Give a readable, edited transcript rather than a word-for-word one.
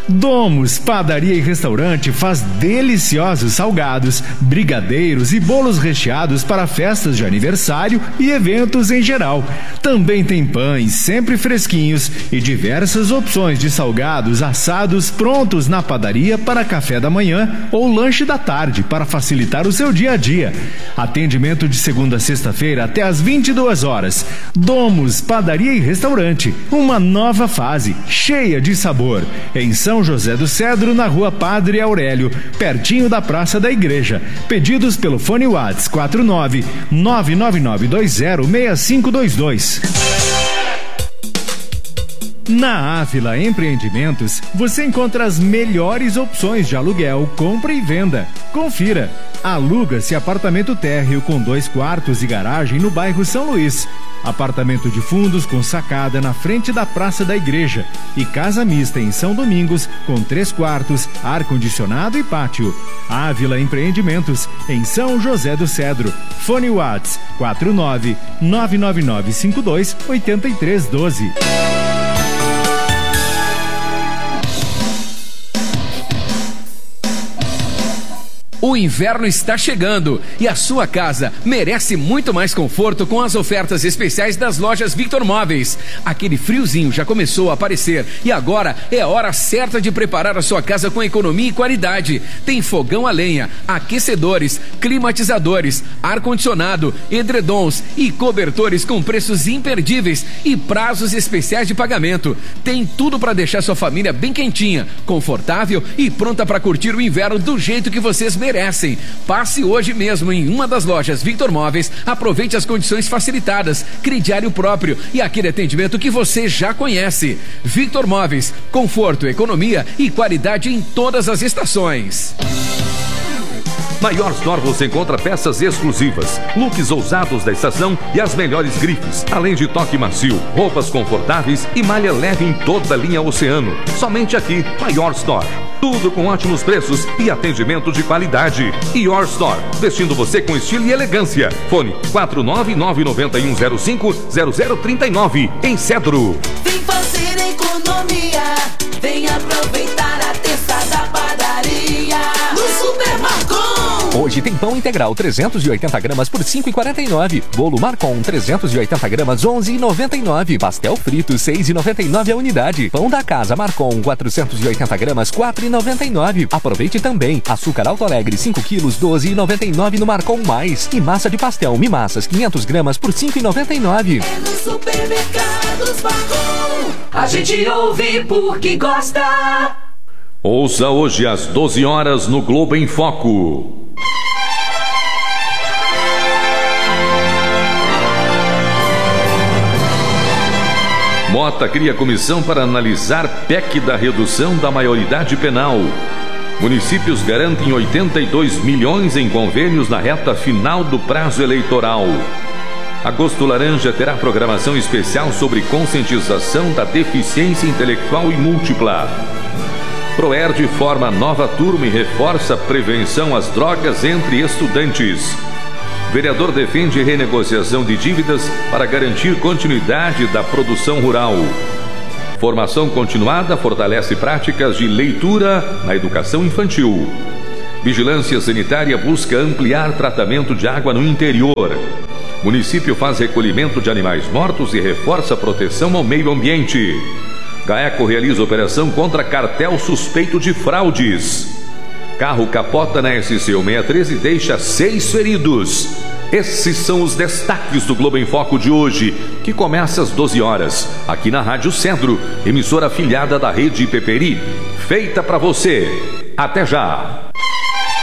Domus Padaria e Restaurante faz deliciosos salgados, brigadeiros e bolos recheados para festas de aniversário e eventos em geral. Também tem pães sempre fresquinhos e diversas opções de salgados assados prontos na padaria para café da manhã ou lanche da tarde para facilitar o seu dia a dia. Atendimento de segunda a sexta-feira até às 22 horas. Domus Padaria e Restaurante, uma nova fase cheia de sabor. Em São José do Cedro, na Rua Padre Aurélio, pertinho da Praça da Igreja. Pedidos pelo fone WhatsApp 49-999206522. Na Ávila Empreendimentos, você encontra as melhores opções de aluguel, compra e venda. Confira. Aluga-se apartamento térreo com 2 quartos e garagem no bairro São Luís. Apartamento de fundos com sacada na frente da Praça da Igreja. E casa mista em São Domingos com 3 quartos, ar-condicionado e pátio. Ávila Empreendimentos, em São José do Cedro. Fone WhatsApp 49-99952-8312. O inverno está chegando e a sua casa merece muito mais conforto com as ofertas especiais das lojas Victor Móveis. Aquele friozinho já começou a aparecer e agora é a hora certa de preparar a sua casa com economia e qualidade. Tem fogão a lenha, aquecedores, climatizadores, ar-condicionado, edredons e cobertores com preços imperdíveis e prazos especiais de pagamento. Tem tudo para deixar sua família bem quentinha, confortável e pronta para curtir o inverno do jeito que vocês merecem. Passe hoje mesmo em uma das lojas Victor Móveis, aproveite as condições facilitadas, crediário próprio e aquele atendimento que você já conhece. Victor Móveis, conforto, economia e qualidade em todas as estações. Na Your Store você encontra peças exclusivas, looks ousados da estação e as melhores grifes, além de toque macio, roupas confortáveis e malha leve em toda a linha Oceano. Somente aqui na Your Store. Tudo com ótimos preços e atendimento de qualidade. Your Store, vestindo você com estilo e elegância. Fone 49991050039 em Cedro. Vem fazer economia, vem aproveitar a terça da padaria no Super Marcon. Hoje tem pão integral 380 gramas por R$ 5,49. Bolo Marcon 380 gramas R$ 11,99. Pastel frito R$ 6,99 a unidade. Pão da casa Marcon 480 gramas R$ 4,99. Aproveite também. Açúcar Alto Alegre 5 quilos R$ 12,99 no Marcon Mais. E massa de pastel Mimassas 500 gramas por R$ 5,99. É no Supermercados Marcon. A gente ouve porque gosta. Ouça hoje às 12 horas no Globo em Foco. Mota cria comissão para analisar PEC da redução da maioridade penal. Municípios garantem 82 milhões em convênios na reta final do prazo eleitoral. Agosto Laranja terá programação especial sobre conscientização da deficiência intelectual e múltipla. Proerd forma nova turma e reforça a prevenção às drogas entre estudantes. Vereador defende renegociação de dívidas para garantir continuidade da produção rural. Formação continuada fortalece práticas de leitura na educação infantil. Vigilância Sanitária busca ampliar tratamento de água no interior. Município faz recolhimento de animais mortos e reforça a proteção ao meio ambiente. GAECO realiza operação contra cartel suspeito de fraudes. Carro capota na SC-163 e deixa 6 feridos. Esses são os destaques do Globo em Foco de hoje, que começa às 12 horas, aqui na Rádio Cedro, emissora afiliada da Rede Peperi. Feita para você. Até já!